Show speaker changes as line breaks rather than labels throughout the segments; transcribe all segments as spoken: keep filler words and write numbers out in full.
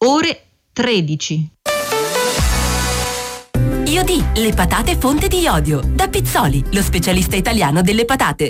ore tredici.
Iodì, le patate fonte di iodio. Da Pizzoli, lo specialista italiano delle patate.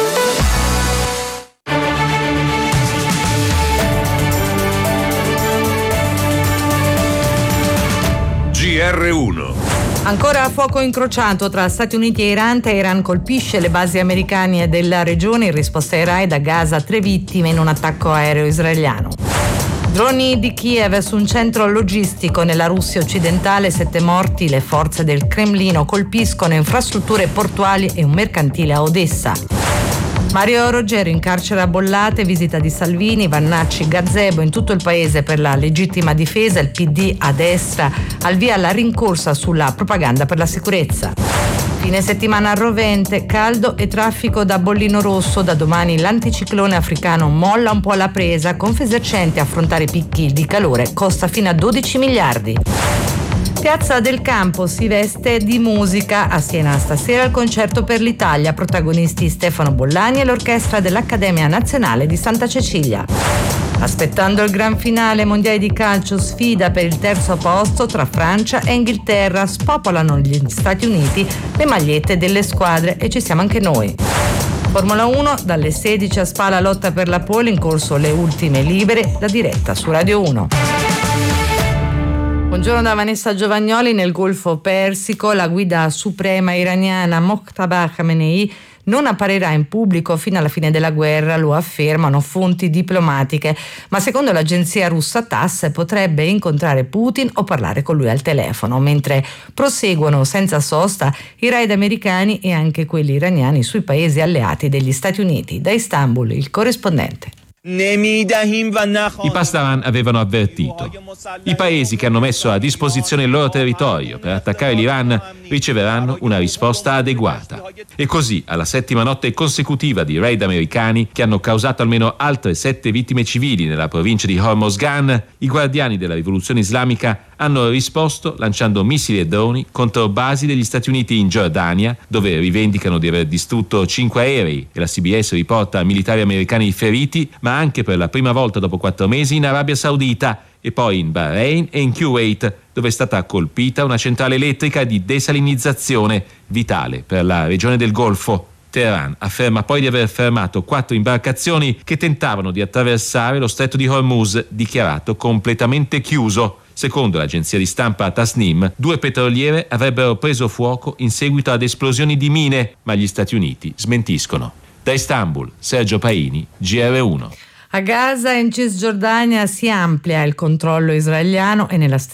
G R uno.
Ancora fuoco incrociato tra Stati Uniti e Iran. Teheran colpisce le basi americane della regione in risposta ai raid a Gaza, tre vittime in un attacco aereo israeliano. Droni di Kiev su un centro logistico nella Russia occidentale, sette morti, le forze del Cremlino colpiscono infrastrutture portuali e un mercantile a Odessa. Mario Roggero in carcere a Bollate, visita di Salvini, Vannacci, Gazebo in tutto il paese per la legittima difesa, il P D a destra al via alla rincorsa sulla propaganda per la sicurezza. Fine settimana rovente, caldo e traffico da bollino rosso. Da domani l'anticiclone africano molla un po' la presa. Confesercenti, affrontare i picchi di calore costa fino a dodici miliardi. Piazza del Campo si veste di musica. A Siena stasera il concerto per l'Italia. Protagonisti Stefano Bollani e l'orchestra dell'Accademia Nazionale di Santa Cecilia. Aspettando il gran finale mondiale di calcio, sfida per il terzo posto tra Francia e Inghilterra. Spopolano gli Stati Uniti le magliette delle squadre e ci siamo anche noi. Formula uno, dalle sedici a Spa la lotta per la pole, in corso le ultime libere, la diretta su Radio uno. Buongiorno da Vanessa Giovagnoli. Nel Golfo Persico la guida suprema iraniana Mojtaba Khamenei non apparirà in pubblico fino alla fine della guerra, lo affermano fonti diplomatiche, ma secondo l'agenzia russa TASS potrebbe incontrare Putin o parlare con lui al telefono, mentre proseguono senza sosta i raid americani e anche quelli iraniani sui paesi alleati degli Stati Uniti. Da Istanbul il corrispondente.
I Pasdaran avevano avvertito: i paesi che hanno messo a disposizione il loro territorio per attaccare l'Iran riceveranno una risposta adeguata. E così, alla settima notte consecutiva di raid americani che hanno causato almeno altre sette vittime civili nella provincia di Hormozgan, i guardiani della rivoluzione islamica hanno risposto lanciando missili e droni contro basi degli Stati Uniti in Giordania, dove rivendicano di aver distrutto cinque aerei, e la C B S riporta militari americani feriti, ma anche per la prima volta dopo quattro mesi in Arabia Saudita, e poi in Bahrain e in Kuwait, dove è stata colpita una centrale elettrica di desalinizzazione vitale per la regione del Golfo. Teheran afferma poi di aver fermato quattro imbarcazioni che tentavano di attraversare lo stretto di Hormuz, dichiarato completamente chiuso. Secondo l'agenzia di stampa Tasnim, due petroliere avrebbero preso fuoco in seguito ad esplosioni di mine, ma gli Stati Uniti smentiscono. Da Istanbul, Sergio Paini, G R uno.
A Gaza e in Cisgiordania si amplia il controllo israeliano e nella